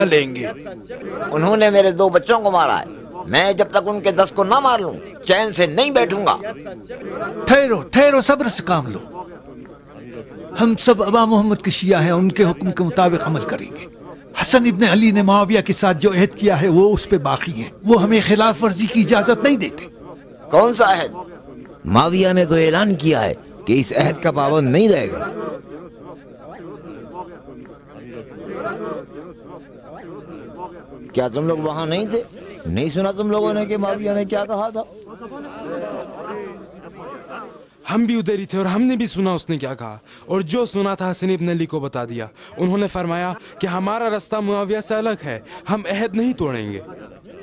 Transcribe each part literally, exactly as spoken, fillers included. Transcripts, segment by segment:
لیں گے۔ انہوں نے میرے دو بچوں کو مارا ہے، میں جب تک ان کے دس کو نہ مار لوں چین سے نہیں بیٹھوں گا۔ ٹھہرو ٹھہرو، صبر سے کام لو۔ ہم سب ابا محمد کے شیعہ ہیں، ان کے حکم کے مطابق عمل کریں گے۔ حسن ابن علی نے معاویہ کے ساتھ جو عہد کیا ہے وہ اس پہ باقی ہے، وہ ہمیں خلاف ورزی کی اجازت نہیں دیتے۔ کون سا عہد؟ معاویہ نے تو اعلان کیا ہے کہ اس عہد کا پابند نہیں رہے گا۔ کیا تم لوگ وہاں نہیں تھے؟ نہیں سنا تم لوگوں نے کہ معاویہ نے کیا کہا تھا؟ ہم بھی ادھر ہی تھے اور ہم نے بھی سنا اس نے کیا کہا، اور جو سنا تھا حسن ابن علی کو بتا دیا۔ انہوں نے فرمایا کہ ہمارا رستہ معاویہ سے الگ ہے، ہم عہد نہیں توڑیں گے۔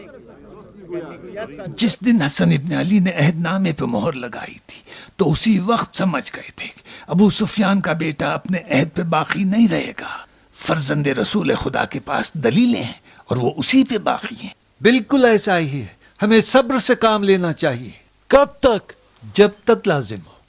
جس دن حسن ابن علی نے عہد نامے پہ مہر لگائی تھی تو اسی وقت سمجھ گئے تھے کہ ابو سفیان کا بیٹا اپنے عہد پہ باقی نہیں رہے گا۔ فرزند رسول خدا کے پاس دلیلیں ہیں اور وہ اسی پہ باقی ہیں۔ بالکل ایسا ہی ہے، ہمیں صبر سے کام لینا چاہیے۔ کب تک؟ جب تک لازم ہو۔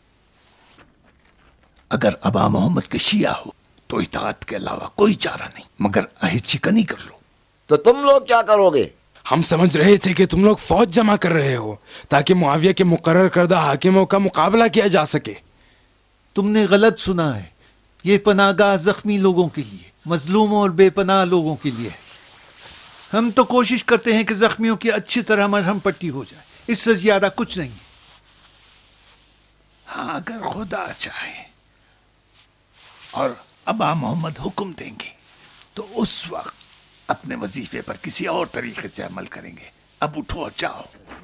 اگر ابا محمد کے شیعہ ہو تو اطاعت کے علاوہ کوئی چارہ نہیں، مگر عہد شکنی کر لو۔ تو تم لوگ کیا کرو گے؟ ہم سمجھ رہے تھے کہ تم لوگ فوج جمع کر رہے ہو تاکہ معاویہ کے مقرر کردہ حاکموں کا مقابلہ کیا جا سکے۔ تم نے غلط سنا ہے، یہ پناہ گاہ زخمی لوگوں کے لیے، مظلوموں اور بے پناہ لوگوں کے لیے ہے۔ ہم تو کوشش کرتے ہیں کہ زخمیوں کی اچھی طرح مرہم پٹی ہو جائے، اس سے زیادہ کچھ نہیں۔ ہاں اگر خدا چاہے اور ابا محمد حکم دیں گے تو اس وقت اپنے وظیفے پر کسی اور طریقے سے عمل کریں گے۔ اب اٹھو اور جاؤ۔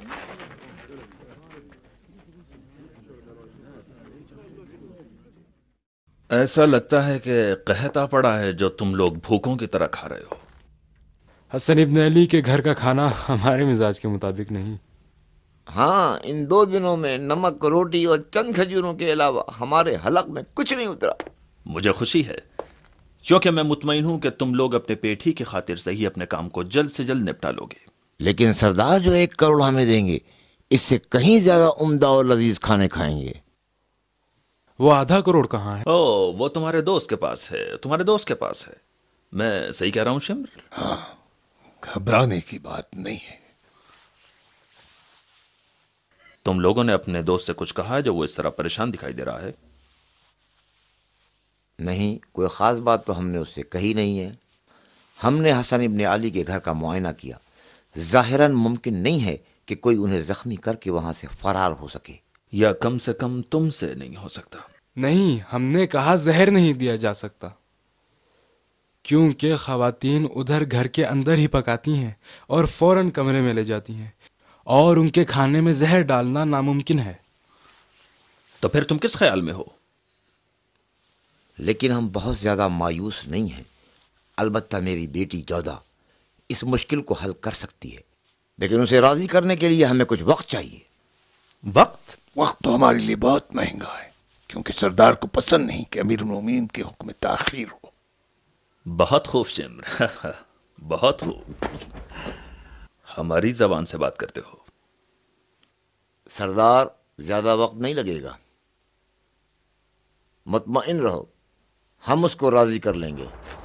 ایسا لگتا ہے کہ قحط آ پڑا ہے جو تم لوگ بھوکوں کی طرح کھا رہے ہو۔ حسن ابن علی کے گھر کا کھانا ہمارے مزاج کے مطابق نہیں۔ ہاں، ان دو دنوں میں نمک روٹی اور چند کھجوروں کے علاوہ ہمارے حلق میں کچھ نہیں اترا۔ مجھے خوشی ہے کیونکہ میں مطمئن ہوں کہ تم لوگ اپنے پیٹ ہی کی خاطر سے ہی اپنے کام کو جلد سے جلد نپٹا لو گے۔ لیکن سردار جو ایک کروڑ ہمیں دیں گے اس سے کہیں زیادہ عمدہ اور لذیذ کھانے کھائیں گے۔ وہ آدھا کروڑ کہاں ہے؟ او وہ تمہارے دوست کے پاس ہے، تمہارے دوست کے پاس ہے۔ میں صحیح کہہ رہا ہوں شمر؟ ہاں، گھبرانے کی بات نہیں ہے۔ تم لوگوں نے اپنے دوست سے کچھ کہا ہے جو وہ اس طرح پریشان دکھائی دے رہا ہے؟ نہیں، کوئی خاص بات تو ہم نے اس سے کہی نہیں ہے۔ ہم نے حسن ابن علی کے گھر کا معائنہ کیا، ظاہراً ممکن نہیں ہے کہ کوئی انہیں زخمی کر کے وہاں سے فرار ہو سکے۔ یا کم سے کم تم سے نہیں ہو سکتا۔ نہیں، ہم نے کہا زہر نہیں دیا جا سکتا، کیونکہ خواتین ادھر گھر کے اندر ہی پکاتی ہیں اور فوراً کمرے میں لے جاتی ہیں، اور ان کے کھانے میں زہر ڈالنا ناممکن ہے۔ تو پھر تم کس خیال میں ہو؟ لیکن ہم بہت زیادہ مایوس نہیں ہیں۔ البتہ میری بیٹی جودہ اس مشکل کو حل کر سکتی ہے، لیکن اسے راضی کرنے کے لیے ہمیں کچھ وقت چاہیے۔ وقت؟ وقت تو ہمارے لیے بہت مہنگا ہے، کیونکہ سردار کو پسند نہیں کہ امیر المومنین کے حکم میں تاخیر ہو۔ بہت خوب شمر، بہت خوب، ہماری زبان سے بات کرتے ہو۔ سردار، زیادہ وقت نہیں لگے گا، مطمئن رہو، ہم اس کو راضی کر لیں گے۔